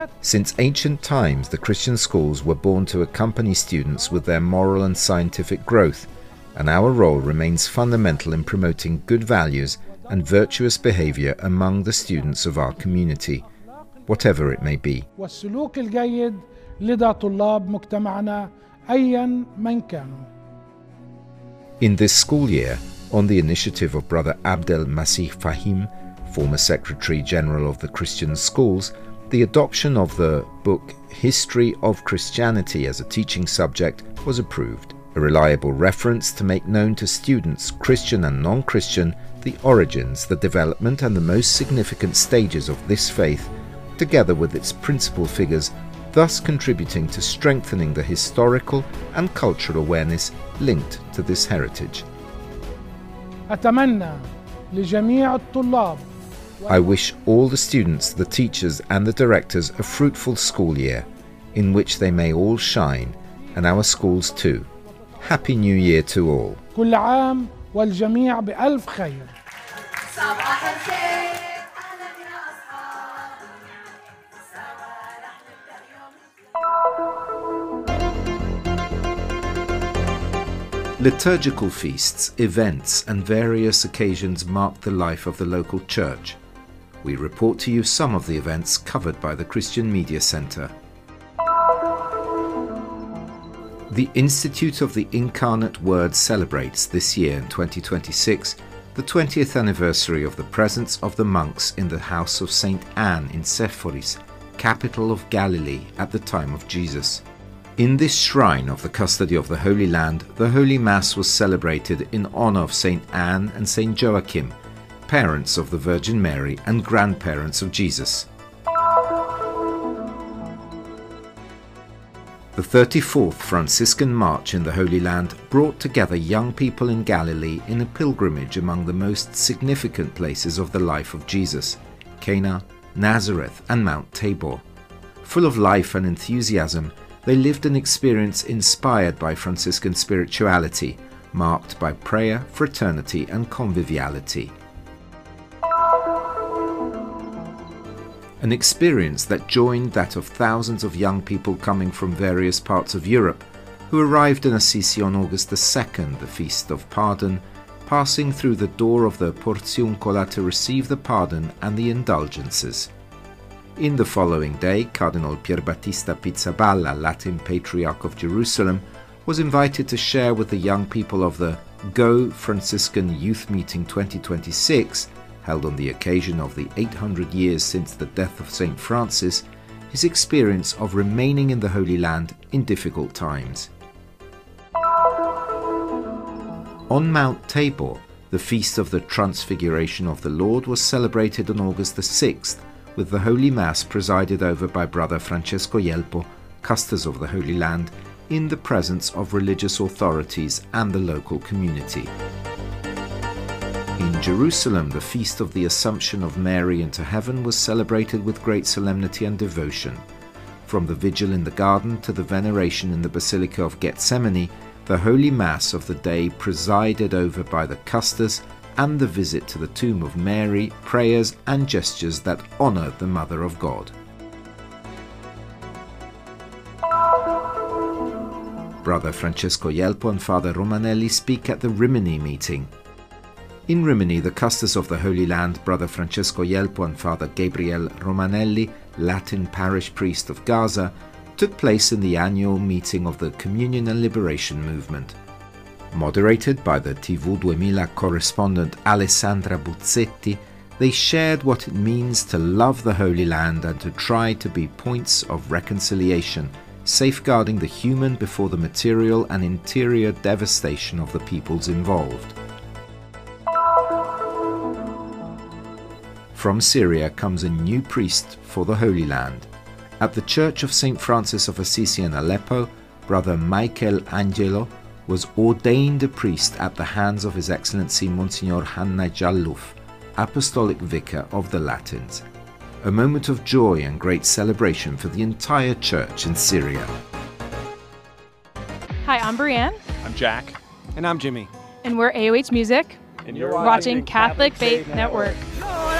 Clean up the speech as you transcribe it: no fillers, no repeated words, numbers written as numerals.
Since ancient times, the Christian schools were born to accompany students with their moral and scientific growth, and our role remains fundamental in promoting good values and virtuous behavior among the students of our community, whatever it may be. والسلوك الجيد لدى طلاب مجتمعنا أيا من كانوا. In this school year, on the initiative of Brother Abdel Masih Fahim, former Secretary General of the Christian Schools, the adoption of the book History of Christianity as a teaching subject was approved, a reliable reference to make known to students, Christian and non-Christian, the origins, the development and the most significant stages of this faith, together with its principal figures, thus contributing to strengthening the historical and cultural awareness linked to this heritage. أتمنى لجميع الطلاب. I wish all the students, the teachers and the directors a fruitful school year, in which they may all shine, and our schools too. Happy New Year to all. كل عام والجميع بألف خير. صباح الخير أهلا يا أصحابي سوا رح نبدأ يوم. Liturgical feasts, events and various occasions mark the life of the local church. We report to you some of the events covered by the Christian Media Center. The Institute of the Incarnate Word celebrates this year in 2026 the 20th anniversary of the presence of the monks in the house of Saint Anne in Sepphoris, capital of Galilee at the time of Jesus. In this shrine of the custody of the Holy Land, the Holy Mass was celebrated in honor of Saint Anne and Saint Joachim, parents of the Virgin Mary and grandparents of Jesus. The 34th Franciscan March in the Holy Land brought together young people in Galilee in a pilgrimage among the most significant places of the life of Jesus, Cana, Nazareth and Mount Tabor. Full of life and enthusiasm, they lived an experience inspired by Franciscan spirituality, marked by prayer, fraternity and conviviality. An experience that joined that of thousands of young people coming from various parts of Europe, who arrived in Assisi on August 2nd, the Feast of Pardon, passing through the door of the Porziuncola to receive the pardon and the indulgences. In the following day, Cardinal Pierbattista Pizzaballa, Latin Patriarch of Jerusalem, was invited to share with the young people of the Go Franciscan Youth Meeting 2026, held on the occasion of the 800 years since the death of St. Francis, his experience of remaining in the Holy Land in difficult times. On Mount Tabor, the Feast of the Transfiguration of the Lord was celebrated on August the 6th, with the Holy Mass presided over by Brother Francesco Yelpo, Custos of the Holy Land, in the presence of religious authorities and the local community. In Jerusalem, the Feast of the Assumption of Mary into Heaven was celebrated with great solemnity and devotion. From the vigil in the garden to the veneration in the Basilica of Gethsemane, the Holy Mass of the day presided over by the Custos, and the visit to the tomb of Mary, prayers and gestures that honor the Mother of God. Brother Francesco Yelpo and Father Romanelli speak at the Rimini meeting. In Rimini, the Custos of the Holy Land, Brother Francesco Yelpo and Father Gabriel Romanelli, Latin parish priest of Gaza, took place in the annual meeting of the Communion and Liberation Movement. Moderated by the TV 2000 correspondent Alessandra Buzzetti, they shared what it means to love the Holy Land and to try to be points of reconciliation, safeguarding the human before the material and interior devastation of the peoples involved. From Syria comes a new priest for the Holy Land. At the Church of St. Francis of Assisi in Aleppo, Brother Michael Angelo was ordained a priest at the hands of His Excellency Monsignor Hanna Jalluf, Apostolic Vicar of the Latins. A moment of joy and great celebration for the entire church in Syria. Hi, I'm Brianne. I'm Jack. And I'm Jimmy. And we're AOH Music. And you're watching Catholic Faith Network.